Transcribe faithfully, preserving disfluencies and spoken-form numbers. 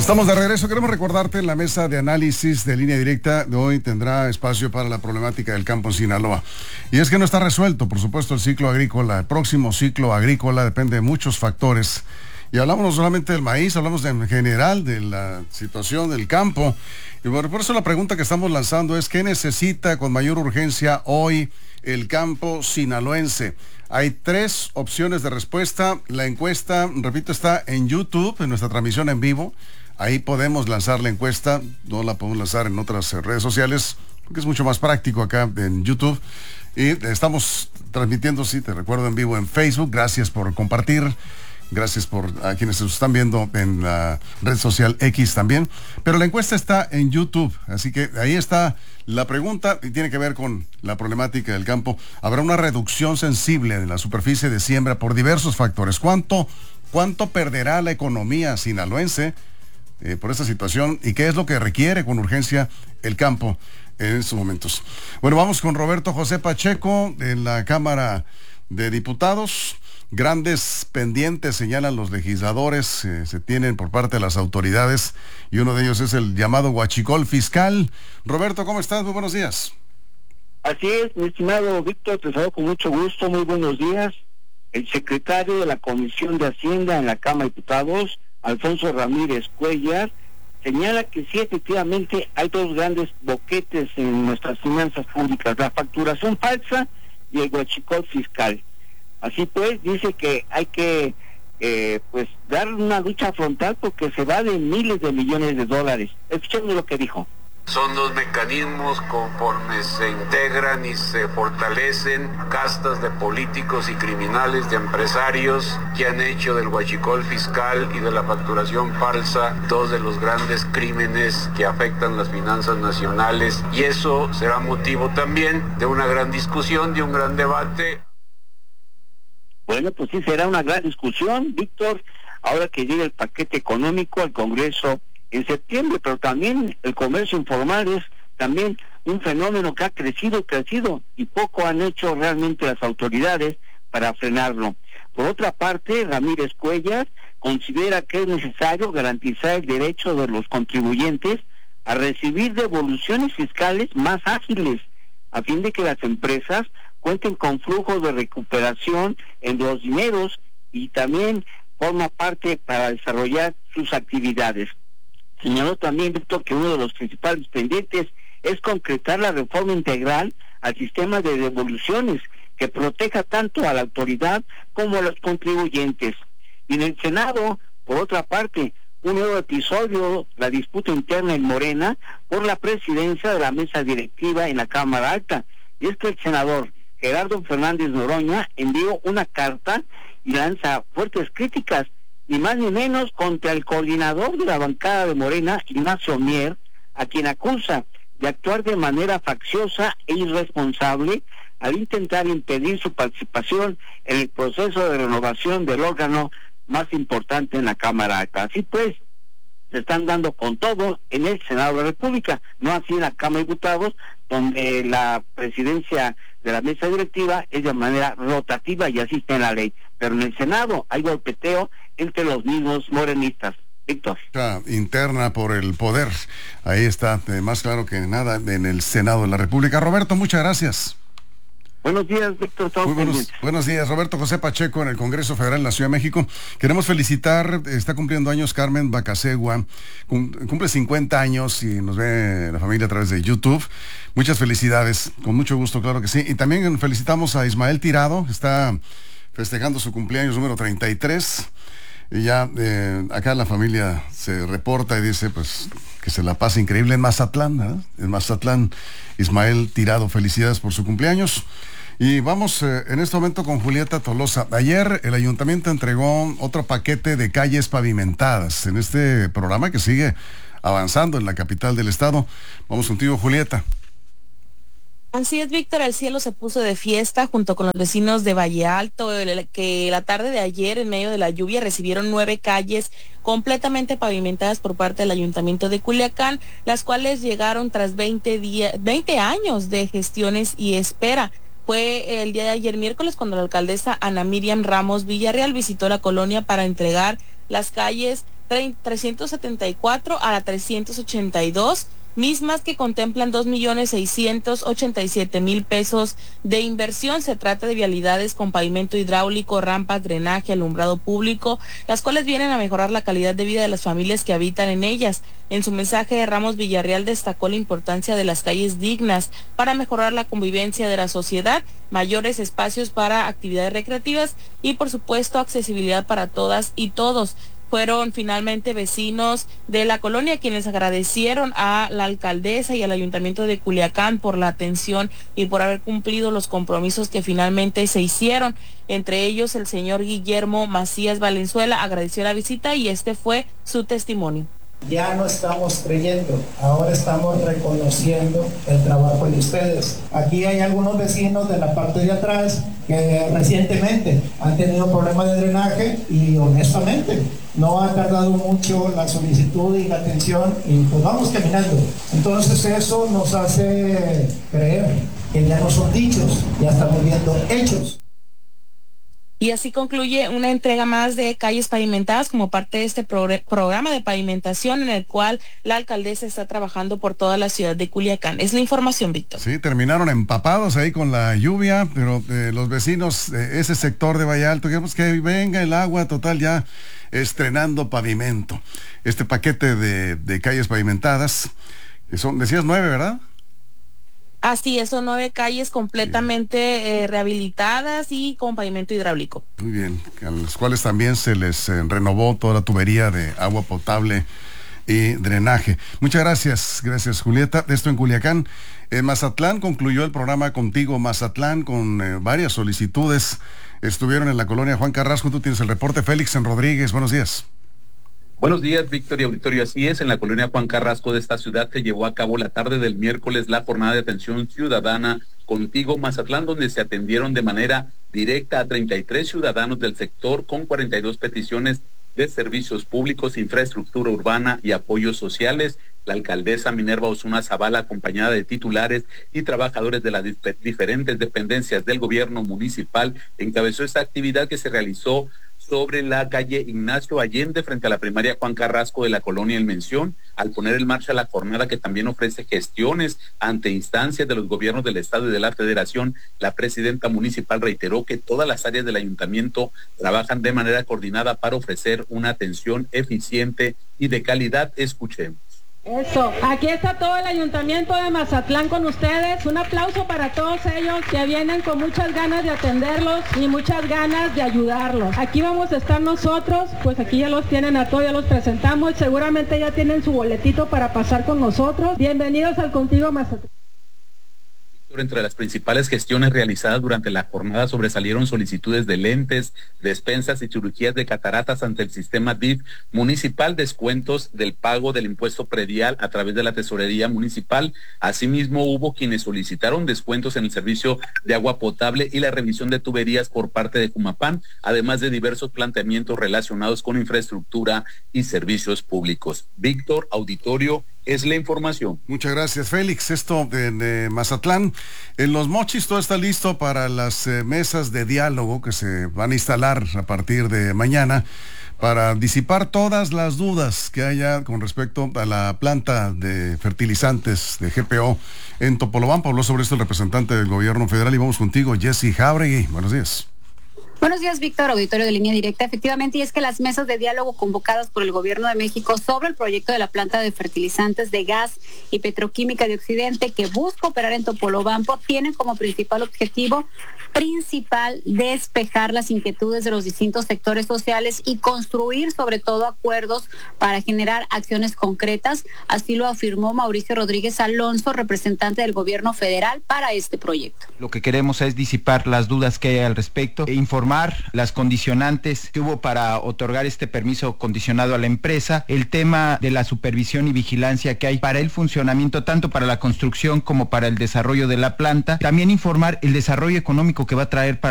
Estamos de regreso. Queremos recordarte, la mesa de análisis de Línea Directa de hoy tendrá espacio para la problemática del campo en Sinaloa. Y es que no está resuelto, por supuesto, el ciclo agrícola. El próximo ciclo agrícola depende de muchos factores. Y hablamos no solamente del maíz, hablamos de, en general de la situación del campo. Y bueno, por eso la pregunta que estamos lanzando es: ¿qué necesita con mayor urgencia hoy el campo sinaloense? Hay tres opciones de respuesta. La encuesta, repito, está en YouTube, en nuestra transmisión en vivo. Ahí podemos lanzar la encuesta, no la podemos lanzar en otras redes sociales, porque es mucho más práctico acá en YouTube. Y estamos transmitiendo, sí, te recuerdo, en vivo en Facebook. Gracias por compartir. Gracias por a quienes nos están viendo en la red social X también. Pero la encuesta está en YouTube, así que ahí está la pregunta y tiene que ver con la problemática del campo. Habrá una reducción sensible de la superficie de siembra por diversos factores. ¿Cuánto, cuánto perderá la economía sinaloense eh, por esta situación? ¿Y qué es lo que requiere con urgencia el campo en estos momentos? Bueno, vamos con Roberto José Pacheco en la Cámara de Diputados. Grandes pendientes, señalan los legisladores, eh, se tienen por parte de las autoridades, y uno de ellos es el llamado huachicol fiscal. Roberto, ¿cómo estás? Muy buenos días. Así es, mi estimado Víctor, te saludo con mucho gusto, muy buenos días. El secretario de la Comisión de Hacienda en la Cámara de Diputados, Alfonso Ramírez Cuellar, señala que sí, efectivamente, hay dos grandes boquetes en nuestras finanzas públicas: la facturación falsa y el huachicol fiscal. Así pues, dice que hay que eh, pues dar una lucha frontal porque se va de miles de millones de dólares. Escuchemos lo que dijo. Son dos mecanismos conforme se integran y se fortalecen castas de políticos y criminales, de empresarios que han hecho del huachicol fiscal y de la facturación falsa dos de los grandes crímenes que afectan las finanzas nacionales, y eso será motivo también de una gran discusión, de un gran debate. Bueno, pues sí, será una gran discusión, Víctor, ahora que llegue el paquete económico al Congreso en septiembre, pero también el comercio informal es también un fenómeno que ha crecido y crecido, y poco han hecho realmente las autoridades para frenarlo. Por otra parte, Ramírez Cuellar considera que es necesario garantizar el derecho de los contribuyentes a recibir devoluciones fiscales más ágiles, a fin de que las empresas cuenten con flujos de recuperación en los dineros, y también forma parte para desarrollar sus actividades. Señaló también, Víctor, que uno de los principales pendientes es concretar la reforma integral al sistema de devoluciones que proteja tanto a la autoridad como a los contribuyentes. Y en el Senado, por otra parte, un nuevo episodio, la disputa interna en Morena por la presidencia de la mesa directiva en la Cámara Alta. Y es que el senador Gerardo Fernández Noroña envió una carta y lanza fuertes críticas, ni más ni menos, contra el coordinador de la bancada de Morena, Ignacio Mier, a quien acusa de actuar de manera facciosa e irresponsable al intentar impedir su participación en el proceso de renovación del órgano más importante en la Cámara Alta. Así pues, se están dando con todo en el Senado de la República, no así en la Cámara de Diputados, donde la presidencia de la mesa directiva es de manera rotativa y así está en la ley. Pero en el Senado hay golpeteo entre los mismos morenistas. Víctor. Interna por el poder. Ahí está, eh, más claro que nada, en el Senado de la República. Roberto, muchas gracias. Buenos días, Víctor. Muy buenos, buenos días, Roberto José Pacheco en el Congreso Federal en la Ciudad de México. Queremos felicitar, está cumpliendo años Carmen Bacasegua, cumple cincuenta años y nos ve la familia a través de YouTube. Muchas felicidades, con mucho gusto, claro que sí. Y también felicitamos a Ismael Tirado, que está festejando su cumpleaños número treinta y tres. Y ya eh, acá la familia se reporta y dice pues que se la pasa increíble en Mazatlán, ¿eh? En Mazatlán. Ismael Tirado, felicidades por su cumpleaños. Y vamos eh, en este momento con Julieta Tolosa. Ayer el ayuntamiento entregó otro paquete de calles pavimentadas en este programa que sigue avanzando en la capital del estado. Vamos contigo, Julieta. Así es, Víctor, el cielo se puso de fiesta junto con los vecinos de Valle Alto, que la tarde de ayer, en medio de la lluvia, recibieron nueve calles completamente pavimentadas por parte del Ayuntamiento de Culiacán, las cuales llegaron tras veinte días, veinte años de gestiones y espera. Fue el día de ayer miércoles cuando la alcaldesa Ana Miriam Ramos Villarreal visitó la colonia para entregar las calles trescientos setenta y cuatro a la trescientos ochenta y dos, mismas que contemplan dos millones seiscientos ochenta y siete mil pesos de inversión. Se trata de vialidades con pavimento hidráulico, rampas, drenaje, alumbrado público, las cuales vienen a mejorar la calidad de vida de las familias que habitan en ellas. En su mensaje, Ramos Villarreal destacó la importancia de las calles dignas para mejorar la convivencia de la sociedad, mayores espacios para actividades recreativas y, por supuesto, accesibilidad para todas y todos. Fueron finalmente vecinos de la colonia quienes agradecieron a la alcaldesa y al ayuntamiento de Culiacán por la atención y por haber cumplido los compromisos que finalmente se hicieron. Entre ellos, el señor Guillermo Macías Valenzuela agradeció la visita y este fue su testimonio. Ya no estamos creyendo, ahora estamos reconociendo el trabajo de ustedes. Aquí hay algunos vecinos de la parte de atrás que recientemente han tenido problemas de drenaje y honestamente no ha tardado mucho la solicitud y la atención y pues vamos caminando. Entonces eso nos hace creer que ya no son dichos, ya estamos viendo hechos. Y así concluye una entrega más de calles pavimentadas como parte de este progr- programa de pavimentación en el cual la alcaldesa está trabajando por toda la ciudad de Culiacán. Es la información, Víctor. Sí, terminaron empapados ahí con la lluvia, pero eh, los vecinos de ese sector de Valle Alto, queremos que venga el agua, total, ya estrenando pavimento. Este paquete de, de calles pavimentadas, que son, decías nueve, ¿verdad? Así es, son nueve calles completamente eh, rehabilitadas y con pavimento hidráulico. Muy bien, a las cuales también se les eh, renovó toda la tubería de agua potable y drenaje. Muchas gracias, gracias Julieta. Esto en Culiacán. En Mazatlán concluyó el programa Contigo Mazatlán con eh, varias solicitudes. Estuvieron en la colonia Juan Carrasco. Tú tienes el reporte, Félix en Rodríguez. Buenos días. Buenos días, Víctor y auditorio. Así es, en la colonia Juan Carrasco de esta ciudad se llevó a cabo la tarde del miércoles la jornada de atención ciudadana Contigo Mazatlán, donde se atendieron de manera directa a treinta y tres ciudadanos del sector con cuarenta y dos peticiones de servicios públicos, infraestructura urbana y apoyos sociales. La alcaldesa Minerva Osuna Zavala, acompañada de titulares y trabajadores de las diferentes dependencias del gobierno municipal, encabezó esta actividad que se realizó sobre la calle Ignacio Allende frente a la primaria Juan Carrasco de la colonia El Mención, al poner en marcha la jornada que también ofrece gestiones ante instancias de los gobiernos del Estado y de la Federación. La presidenta municipal reiteró que todas las áreas del ayuntamiento trabajan de manera coordinada para ofrecer una atención eficiente y de calidad. Escuchemos. Eso, aquí está todo el ayuntamiento de Mazatlán con ustedes. Un aplauso para todos ellos que vienen con muchas ganas de atenderlos y muchas ganas de ayudarlos. Aquí vamos a estar nosotros, pues aquí ya los tienen a todos, ya los presentamos. Seguramente ya tienen su boletito para pasar con nosotros. Bienvenidos al Contigo Mazatlán. Entre las principales gestiones realizadas durante la jornada sobresalieron solicitudes de lentes, despensas y cirugías de cataratas ante el sistema D I F municipal, descuentos del pago del impuesto predial a través de la tesorería municipal. Asimismo, hubo quienes solicitaron descuentos en el servicio de agua potable y la revisión de tuberías por parte de Jumapán, además de diversos planteamientos relacionados con infraestructura y servicios públicos. Víctor, auditorio, es la información. Muchas gracias, Félix. Esto de, de Mazatlán. En Los Mochis todo está listo para las eh, mesas de diálogo que se van a instalar a partir de mañana para disipar todas las dudas que haya con respecto a la planta de fertilizantes de G P O en Topolobampo. Habló sobre esto el representante del gobierno federal y vamos contigo, Jessy Jauregui. Buenos días. Buenos días, Víctor, auditorio de Línea Directa. Efectivamente, y es que las mesas de diálogo convocadas por el Gobierno de México sobre el proyecto de la planta de fertilizantes de gas y petroquímica de Occidente que busca operar en Topolobampo tienen como principal objetivo principal despejar las inquietudes de los distintos sectores sociales y construir sobre todo acuerdos para generar acciones concretas. Así lo afirmó Mauricio Rodríguez Alonso, representante del Gobierno federal para este proyecto. Lo que queremos es disipar las dudas que hay al respecto e informar las condicionantes que hubo para otorgar este permiso condicionado a la empresa, el tema de la supervisión y vigilancia que hay para el funcionamiento tanto para la construcción como para el desarrollo de la planta, también informar el desarrollo económico que va a traer para